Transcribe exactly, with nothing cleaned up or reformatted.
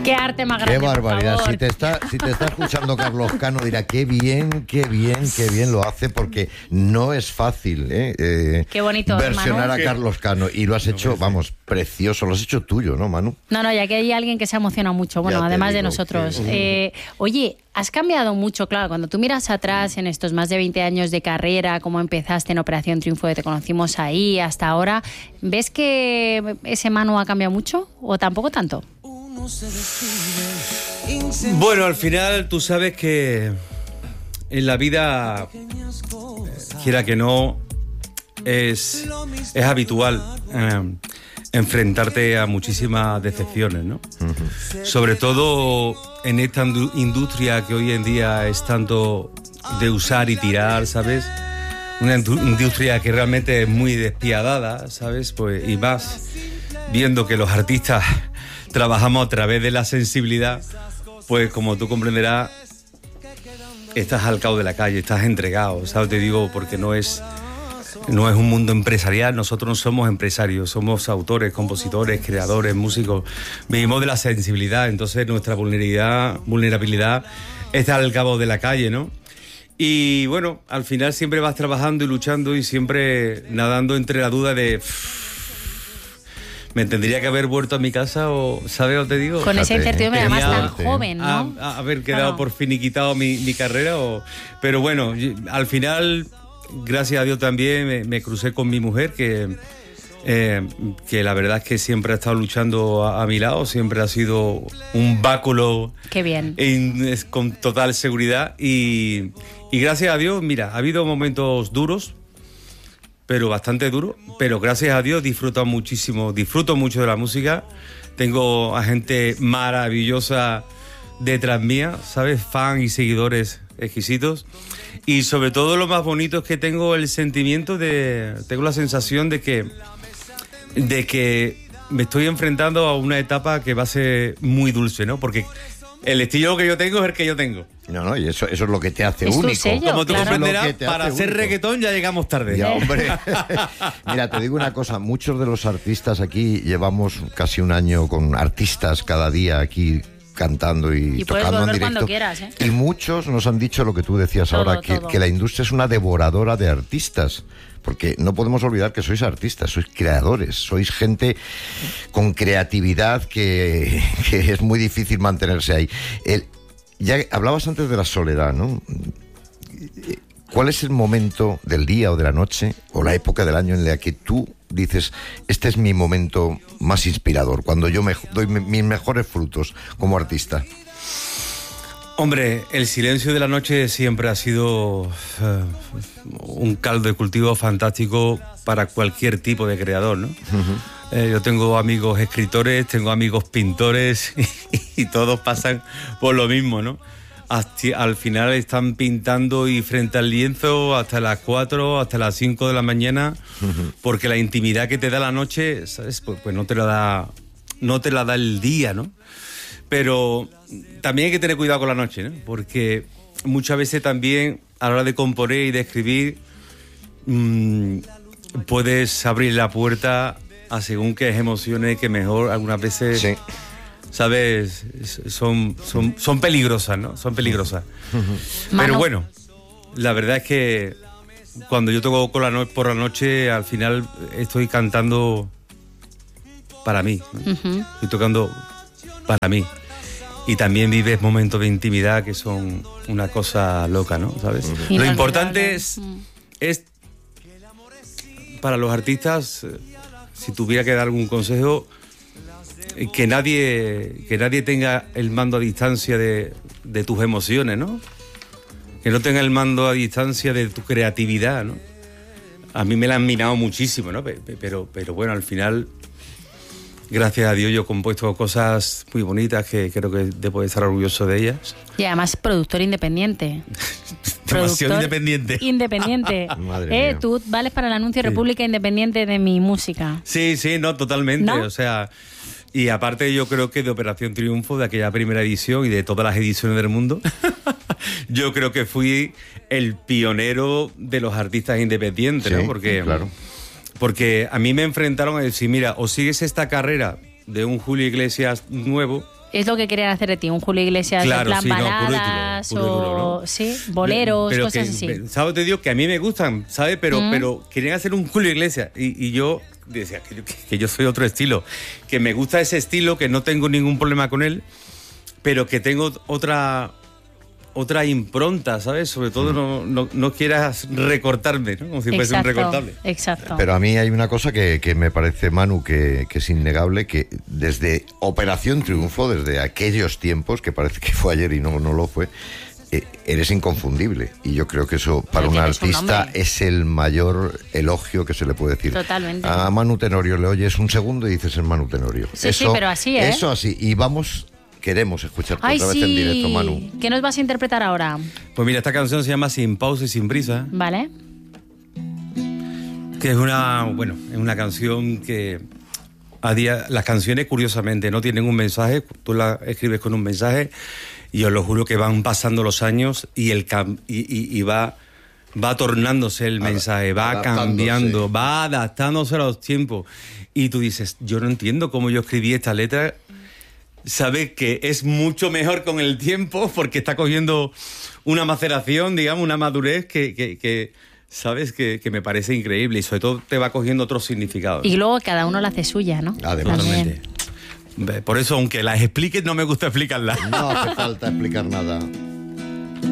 Qué arte más grande. Qué barbaridad. Por favor. Si te está, si te está escuchando Carlos Cano, dirá qué bien, qué bien, qué bien lo hace, porque no es fácil ¿eh? Eh, Qué bonito, versionar Manu. a Carlos Cano. Y lo has hecho, vamos, precioso. Lo has hecho tuyo, ¿no, Manu? No, no, ya que hay alguien que se ha emocionado mucho, bueno, Ya te además de digo nosotros. que- Eh, oye, has cambiado mucho, claro, cuando tú miras atrás en estos más de veinte años de carrera, cómo empezaste en Operación Triunfo, que te conocimos ahí, hasta ahora, ¿ves que ese Manu ha cambiado mucho o tampoco tanto? Bueno, al final tú sabes que en la vida, eh, quiera que no, es, es habitual eh, enfrentarte a muchísimas decepciones, ¿no? Uh-huh. Sobre todo en esta industria que hoy en día es tanto de usar y tirar, ¿sabes? Una industria que realmente es muy despiadada, ¿sabes? Pues, y más viendo que los artistas trabajamos a través de la sensibilidad, pues como tú comprenderás, estás al cabo de la calle, estás entregado, ¿sabes? Te digo, porque no es, no es un mundo empresarial, nosotros no somos empresarios, somos autores, compositores, creadores, músicos, vivimos de la sensibilidad, entonces nuestra vulnerabilidad, vulnerabilidad está al cabo de la calle, ¿no? Y bueno, al final siempre vas trabajando y luchando y siempre nadando entre la duda de... ¿Me tendría que haber vuelto a mi casa o, ¿sabes lo que te digo? Con esa incertidumbre, además tan joven, ¿no? A, a haber quedado claro. por finiquitado mi, mi carrera. O, pero bueno, al final, gracias a Dios también, me, me crucé con mi mujer, que, eh, que la verdad es que siempre ha estado luchando a, a mi lado, siempre ha sido un báculo. Qué bien. En, con total seguridad. Y, y gracias a Dios, mira, ha habido momentos duros, pero bastante duro, pero gracias a Dios disfruto muchísimo, disfruto mucho de la música, tengo a gente maravillosa detrás mía, ¿sabes? Fans y seguidores exquisitos, y sobre todo lo más bonito es que tengo el sentimiento de, tengo la sensación de que, de que me estoy enfrentando a una etapa que va a ser muy dulce, ¿no? Porque el estilo que yo tengo es el que yo tengo. No, no, y eso, eso es lo que te hace es único. Tu sello, Como tú claro. comprenderás, para hacer único. Reggaetón ya llegamos tarde. Ya, hombre. Mira, te digo una cosa, muchos de los artistas aquí llevamos casi un año con artistas cada día aquí cantando y, y tocando en directo. Cuando quieras, ¿eh? Y muchos nos han dicho lo que tú decías todo, ahora, que, que la industria es una devoradora de artistas. Porque no podemos olvidar que sois artistas, sois creadores, sois gente con creatividad que, que es muy difícil mantenerse ahí. El, ya hablabas antes de la soledad, ¿no? ¿Cuál es el momento del día o de la noche o la época del año en la que tú dices, este es mi momento más inspirador, cuando yo me doy mis mejores frutos como artista? Hombre, el silencio de la noche siempre ha sido uh, un caldo de cultivo fantástico para cualquier tipo de creador, ¿no? Uh-huh. Eh, yo tengo amigos escritores, tengo amigos pintores y, y todos pasan por lo mismo, ¿no? Hasta, al final están pintando y frente al lienzo hasta las cuatro, hasta las cinco de la mañana, uh-huh. porque la intimidad que te da la noche, ¿sabes? Pues, pues no te la da, no te la da el día, ¿no? Pero también hay que tener cuidado con la noche, ¿no? Porque muchas veces también a la hora de componer y de escribir mmm, puedes abrir la puerta a según qué emociones que mejor algunas veces, sí. ¿sabes? Son, son, son peligrosas, ¿no? Son peligrosas. Uh-huh. Pero bueno, la verdad es que cuando yo toco con la no- por la noche, al final estoy cantando para mí, ¿no? Uh-huh. Estoy tocando para mí. Y también vives momentos de intimidad que son una cosa loca, ¿no? ¿Sabes? Uh-huh. Lo importante es, es, para los artistas, si tuviera que dar algún consejo, que nadie, que nadie tenga el mando a distancia de, de tus emociones, ¿no? Que no tenga el mando a distancia de tu creatividad, ¿no? A mí me la han minado muchísimo, ¿no? Pero, pero bueno, al final, gracias a Dios, yo he compuesto cosas muy bonitas que creo que debo estar orgulloso de ellas. Y además productor independiente. Demasiado independiente. Independiente. Madre eh, mía. Tú vales para el anuncio Sí. República Independiente de mi música. Sí, sí, no, totalmente. ¿No? O sea, y aparte yo creo que de Operación Triunfo, de aquella primera edición y de todas las ediciones del mundo, yo creo que fui el pionero de los artistas independientes, Sí, ¿no? Porque, claro. porque a mí me enfrentaron a decir, mira, o sigues esta carrera de un Julio Iglesias nuevo, Es lo que querían hacer de ti, un Julio Iglesias claro, en plan sí, baladas no, puro y duro, puro y duro, o ¿no? sí, boleros, pero cosas que, así. ¿sabes? Te digo que a mí me gustan, ¿sabes? Pero, Mm. pero querían hacer un Julio Iglesias y, y yo decía que yo, que yo soy otro estilo, que me gusta ese estilo, que no tengo ningún problema con él, pero que tengo otra otra impronta, ¿sabes? Sobre todo no, no, no quieras recortarme, ¿no? Como si fuese un recortable. Exacto. Pero a mí hay una cosa que, que me parece, Manu, que, que es innegable, que desde Operación Triunfo, desde aquellos tiempos, que parece que fue ayer y no, no lo fue, eh, eres inconfundible. Y yo creo que eso para Pero un tienes un artista nombre. es el mayor elogio que se le puede decir. Totalmente. A Manu Tenorio le oyes un segundo y dices es Manu Tenorio. Sí, sí, pero así, ¿eh? Eso así. Y vamos... Queremos escucharte Ay, otra sí. vez en directo, Manu. ¿Qué nos vas a interpretar ahora? Pues mira, esta canción se llama Sin pausa y sin prisa, ¿Vale? que es una, bueno, es una canción que a día, las canciones curiosamente no tienen un mensaje, tú la escribes con un mensaje y os lo juro que van pasando los años y el cam- y, y, y va va tornándose el mensaje, va adaptándose. cambiando, va adaptándose a los tiempos y tú dices, yo no entiendo cómo yo escribí esta letra. Sabes que es mucho mejor con el tiempo porque está cogiendo una maceración, digamos, una madurez que, que, que sabes, que, que me parece increíble y sobre todo te va cogiendo otros significados. Y luego cada uno la hace suya, ¿no? Además. También. Por eso, aunque las expliques, no me gusta explicarlas. No hace falta explicar nada.